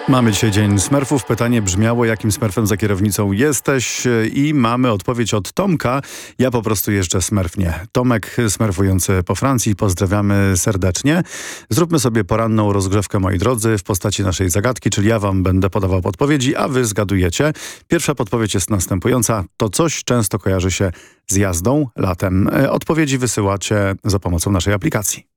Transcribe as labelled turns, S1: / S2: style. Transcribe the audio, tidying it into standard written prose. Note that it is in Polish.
S1: Mamy dzisiaj Dzień Smurfów. Pytanie brzmiało, jakim smurfem za kierownicą jesteś? I mamy odpowiedź od Tomka. Ja po prostu jeżdżę smurfnie. Tomek smurfujący po Francji. Pozdrawiamy serdecznie. Zróbmy sobie poranną rozgrzewkę, moi drodzy, w postaci naszej zagadki, czyli ja wam będę podawał podpowiedzi, a wy zgadujecie. Pierwsza podpowiedź jest następująca. To coś często kojarzy się z jazdą latem. Odpowiedzi wysyłacie za pomocą naszej aplikacji.